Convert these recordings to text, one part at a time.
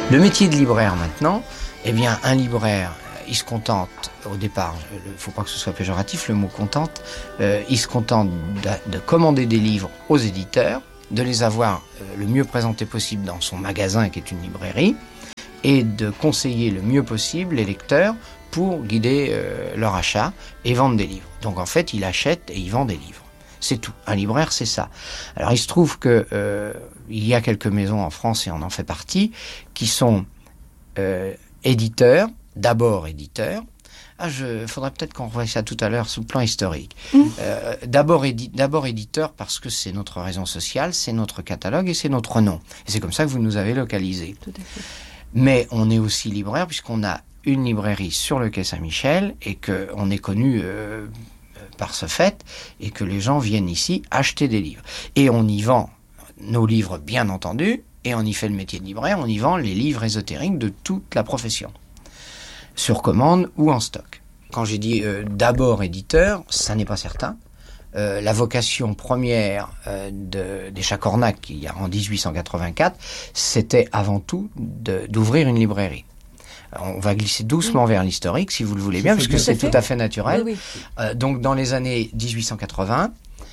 Le métier de libraire maintenant, eh bien un libraire, il se contente, au départ, il ne faut pas que ce soit péjoratif, le mot contente, il se contente de commander des livres aux éditeurs, de les avoir le mieux présentés possible dans son magasin qui est une librairie, et de conseiller le mieux possible les lecteurs pour guider leur achat et vendre des livres. Donc en fait, il achète et il vend des livres. C'est tout. Un libraire, c'est ça. Alors il se trouve que il y a quelques maisons en France, et on en fait partie, qui sont éditeurs, d'abord éditeurs. Faudrait peut-être qu'on revoie ça tout à l'heure sous le plan historique. D'abord éditeur parce que c'est notre raison sociale, c'est notre catalogue et c'est notre nom. Et c'est comme ça que vous nous avez localisés. Tout à fait. Mais on est aussi libraire puisqu'on a une librairie sur le quai Saint-Michel et qu'on est connu par ce fait et que les gens viennent ici acheter des livres. Et on y vend nos livres, bien entendu, et on y fait le métier de libraire, on y vend les livres ésotériques de toute la profession, sur commande ou en stock. Quand j'ai dit d'abord éditeur, ça n'est pas certain. La vocation première des Chacornac, en 1884, c'était avant tout d'ouvrir une librairie. On va glisser doucement vers l'historique, si vous le voulez bien, puisque c'est tout à fait naturel. Oui. Donc, dans les années 1880,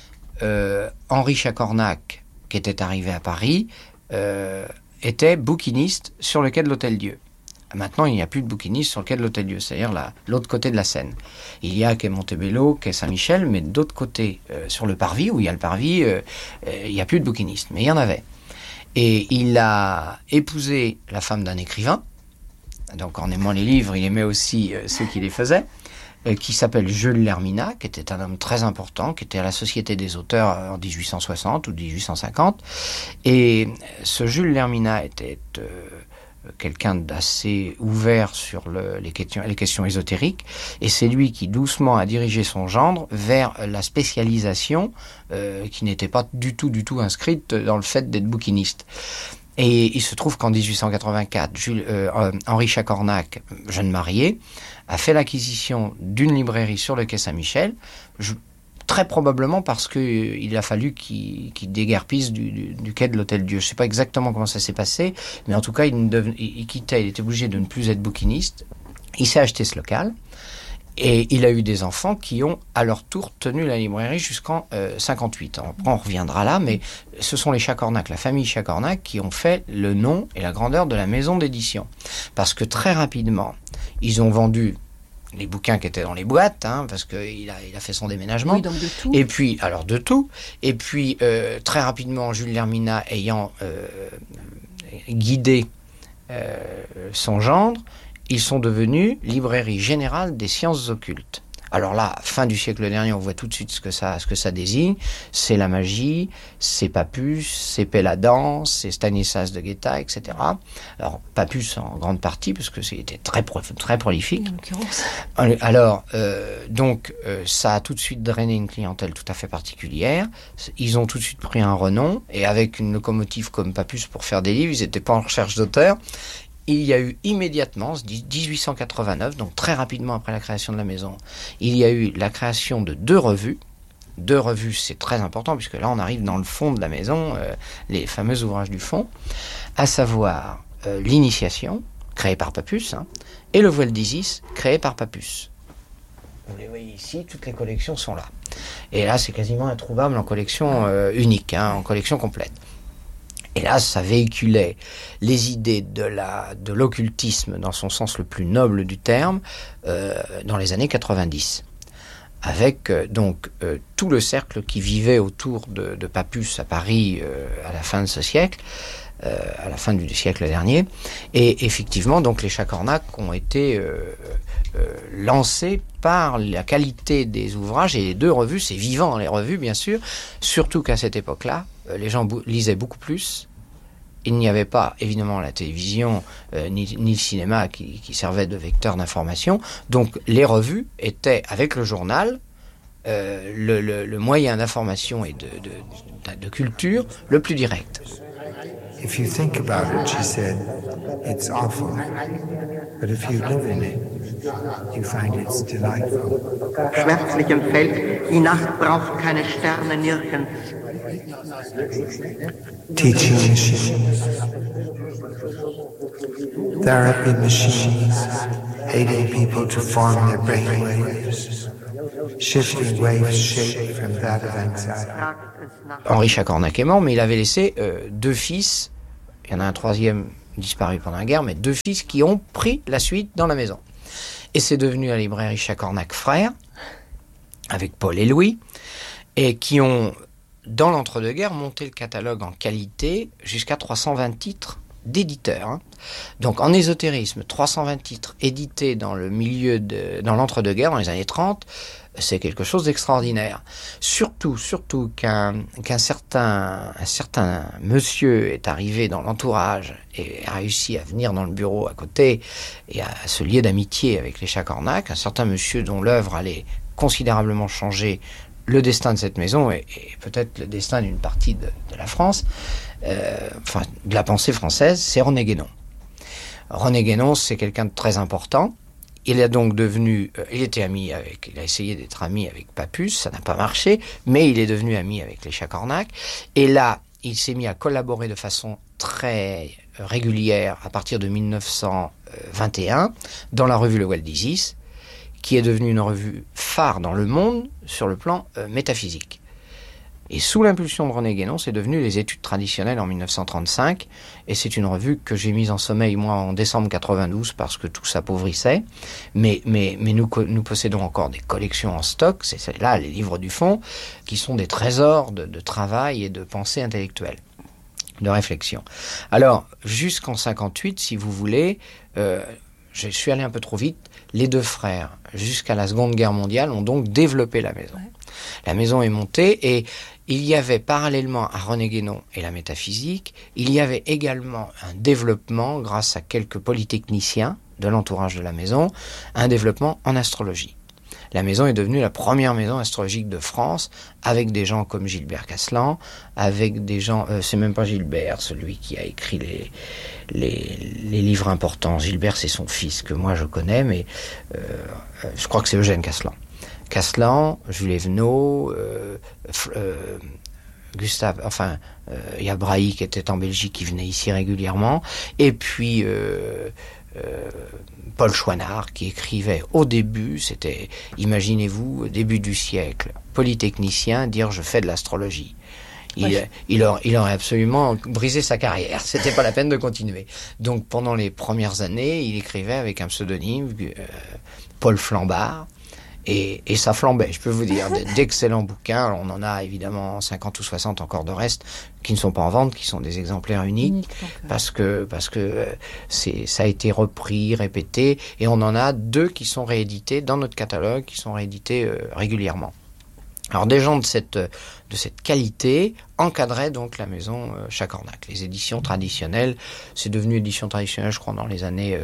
Henri Chacornac, qui était arrivé à Paris, était bouquiniste sur le quai de l'Hôtel-Dieu. Maintenant, il n'y a plus de bouquinistes sur le quai de l'Hôtel-Dieu, c'est-à-dire l'autre côté de la Seine. Il y a quai Montebello, quai Saint-Michel, mais d'autre côté, sur le parvis, où il y a le parvis, il n'y a plus de bouquinistes, mais il y en avait. Et il a épousé la femme d'un écrivain, donc en aimant les livres, il aimait aussi ceux qui les faisaient, qui s'appelle Jules Lerminat, qui était un homme très important, qui était à la Société des auteurs en 1860 ou 1850. Et ce Jules Lerminat était quelqu'un d'assez ouvert sur les questions ésotériques, et c'est lui qui doucement a dirigé son gendre vers la spécialisation qui n'était pas du tout inscrite dans le fait d'être bouquiniste. Et il se trouve qu'en 1884, Henri Chacornac, jeune marié, a fait l'acquisition d'une librairie sur le quai Saint-Michel, très probablement parce qu'il a fallu qu'il déguerpisse du quai de l'Hôtel-Dieu. Je ne sais pas exactement comment ça s'est passé, mais en tout cas, il était obligé de ne plus être bouquiniste. Il s'est acheté ce local. Et il a eu des enfants qui ont, à leur tour, tenu la librairie jusqu'en 58. Après, on reviendra là, mais ce sont les Chacornac, la famille Chacornac, qui ont fait le nom et la grandeur de la maison d'édition. Parce que très rapidement, ils ont vendu les bouquins qui étaient dans les boîtes, parce qu'il a fait son déménagement. Oui, donc de tout. Et puis, alors de tout. Et puis, très rapidement, Jules Lerminat ayant guidé son gendre, ils sont devenus librairie générale des sciences occultes. Alors là, fin du siècle dernier, on voit tout de suite ce que ça désigne. C'est la magie, c'est Papus, c'est Péladan, c'est Stanislas de Guetta, etc. Alors Papus en grande partie, parce que c'était très prolifique. En l'occurrence. Alors, ça a tout de suite drainé une clientèle tout à fait particulière. Ils ont tout de suite pris un renom, et avec une locomotive comme Papus pour faire des livres, ils n'étaient pas en recherche d'auteurs. Il y a eu immédiatement, 1889, donc très rapidement après la création de la maison, il y a eu la création de 2 revues. 2 revues, c'est très important, puisque là, on arrive dans le fond de la maison, les fameux ouvrages du fond, à savoir l'Initiation, créée par Papus, et le Voile d'Isis, créé par Papus. Vous les voyez ici, toutes les collections sont là. Et là, c'est quasiment introuvable en collection unique, en collection complète. Et là, ça véhiculait les idées de l'occultisme dans son sens le plus noble du terme dans les années 90. Avec tout le cercle qui vivait autour de Papus à Paris à la fin de ce siècle, à la fin du siècle dernier. Et effectivement, donc les Chacornac ont été lancés par la qualité des ouvrages, et les 2 revues, c'est vivant les revues bien sûr, surtout qu'à cette époque-là, les gens lisaient beaucoup plus. Il n'y avait pas, évidemment, la télévision ni le cinéma qui servait de vecteur d'information. Donc, les revues étaient, avec le journal, le moyen d'information et de culture le plus direct. If you think about it, she said, it's awful. But if you live in it, you find it's delightful. Schwärzlichem Feld, die Nacht braucht keine Sterne nirgends. Teaching machines. Therapy machines aiding people to form their brain waves, shifting waves shaped from that of anxiety. Henri Chacornac est mort, mais il avait laissé 2 fils. Il y en a un troisième disparu pendant la guerre, mais 2 fils qui ont pris la suite dans la maison. Et c'est devenu la librairie Chacornac Frères, avec Paul et Louis, et qui ont, dans l'entre-deux-guerres, monté le catalogue en qualité jusqu'à 320 titres d'éditeurs. Hein. Donc en ésotérisme, 320 titres édités dans le milieu dans l'entre-deux-guerres, dans les années 30, c'est quelque chose d'extraordinaire. Surtout qu'un certain monsieur est arrivé dans l'entourage et a réussi à venir dans le bureau à côté et à se lier d'amitié avec les Chacornac, un certain monsieur dont l'œuvre allait considérablement changer le destin de cette maison et peut-être le destin d'une partie de la France, de la pensée française, c'est René Guénon. René Guénon, c'est quelqu'un de très important. Il a donc devenu, il a essayé d'être ami avec Papus, ça n'a pas marché, mais il est devenu ami avec les Chacornac. Et là, il s'est mis à collaborer de façon très régulière à partir de 1921 dans la revue Le Walt d'Isis, qui est devenue une revue phare dans le monde sur le plan métaphysique. Et sous l'impulsion de René Guénon, c'est devenu les Études traditionnelles en 1935. Et c'est une revue que j'ai mise en sommeil, moi, en décembre 92, parce que tout s'appauvrissait. Mais nous possédons encore des collections en stock, c'est celles-là, les livres du fond, qui sont des trésors de travail et de pensée intellectuelle, de réflexion. Alors, jusqu'en 58, si vous voulez, je suis allé un peu trop vite, les 2 frères, jusqu'à la Seconde Guerre mondiale, ont donc développé la maison. Ouais. La maison est montée et il y avait parallèlement à René Guénon et la métaphysique, il y avait également un développement, grâce à quelques polytechniciens de l'entourage de la maison, un développement en astrologie. La maison est devenue la première maison astrologique de France, avec des gens comme Gilbert Caslan, avec des gens, c'est même pas Gilbert, celui qui a écrit les livres importants. Gilbert, c'est son fils que moi je connais, mais je crois que c'est Eugène Caslan. Caslan, Jules Evenot, Gustave, il y a Brahi qui était en Belgique, qui venait ici régulièrement, et puis Paul Chouinard qui écrivait au début, c'était, imaginez-vous, au début du siècle, polytechnicien, dire je fais de l'astrologie. Il aurait absolument brisé sa carrière. C'était pas la peine de continuer. Donc pendant les premières années, il écrivait avec un pseudonyme, Paul Flambard. Et ça flambait, je peux vous dire, d'excellents bouquins. On en a évidemment 50 ou 60 encore de reste qui ne sont pas en vente, qui sont des exemplaires uniques, parce que ça a été repris, répété, et on en a 2 qui sont réédités dans notre catalogue, qui sont réédités régulièrement. Alors des gens de cette qualité encadraient donc la maison Chacornac. Les éditions traditionnelles, c'est devenu édition traditionnelle, je crois, dans les années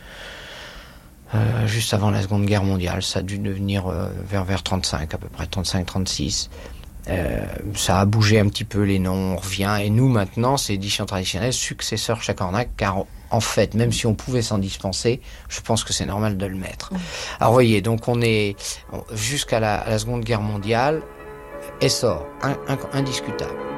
juste avant la Seconde Guerre mondiale. Ça a dû devenir vers 35, à peu près 35-36. Ça a bougé un petit peu les noms, on revient. Et nous, maintenant, c'est édition traditionnelle, successeur Chacornac, car en fait, même si on pouvait s'en dispenser, je pense que c'est normal de le mettre. Alors, vous voyez, donc on est jusqu'à la Seconde Guerre mondiale, essor indiscutable.